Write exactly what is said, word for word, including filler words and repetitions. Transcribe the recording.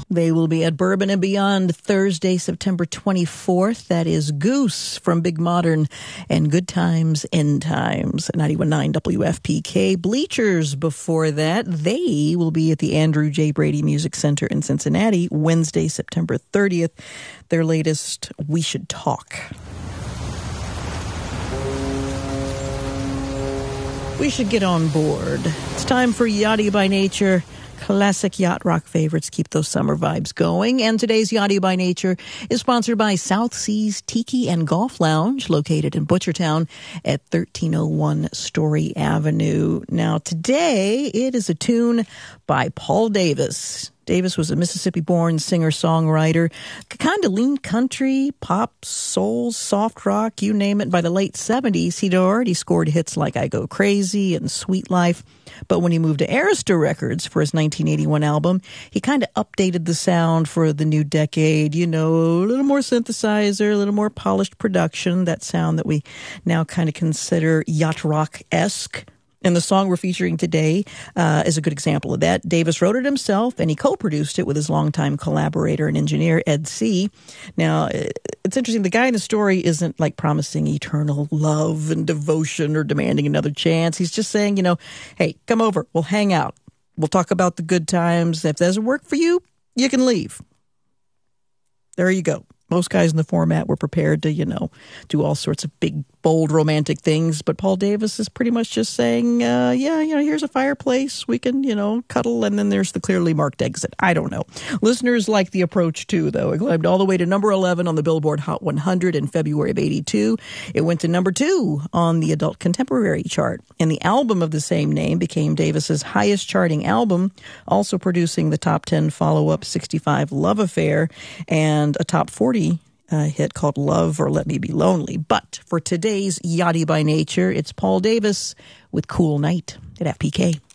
They will be at Bourbon and Beyond Thursday, September twenty-fourth. That is Goose from Big Modern and Good Times, End Times, ninety-one point nine W F P K. Bleachers before that. They will be at the Andrew J. Brady Music Center in Cincinnati, Wednesday, September thirtieth. Their latest, We Should Talk. We should get on board. It's time for Yachty by Nature. Classic yacht rock favorites keep those summer vibes going. And today's Yachty by Nature is sponsored by South Seas Tiki and Golf Lounge, located in Butchertown at thirteen oh one Story Avenue. Now, today it is a tune by Paul Davis. Davis was a Mississippi-born singer-songwriter, kind of lean country, pop, soul, soft rock, you name it. By the late seventies, he'd already scored hits like I Go Crazy and Sweet Life. But when he moved to Arista Records for his nineteen eighty-one album, he kind of updated the sound for the new decade. You know, a little more synthesizer, a little more polished production, that sound that we now kind of consider yacht rock-esque. And the song we're featuring today uh, is a good example of that. Davis wrote it himself, and he co-produced it with his longtime collaborator and engineer, Ed C. Now, it's interesting. The guy in the story isn't like promising eternal love and devotion or demanding another chance. He's just saying, you know, hey, come over. We'll hang out. We'll talk about the good times. If that doesn't work for you, you can leave. There you go. Most guys in the format were prepared to, you know, do all sorts of big, bold, romantic things. But Paul Davis is pretty much just saying, uh, yeah, you know, here's a fireplace. We can, you know, cuddle. And then there's the clearly marked exit. I don't know. Listeners like the approach, too, though. It climbed all the way to number eleven on the Billboard Hot one hundred in February of eighty-two. It went to number two on the Adult Contemporary chart. And the album of the same name became Davis's highest charting album, also producing the top ten follow-up sixty-five Love Affair and a top forty Uh, hit called Love or Let Me Be Lonely. But for today's Yachty by Nature, it's Paul Davis with Cool Night at F P K.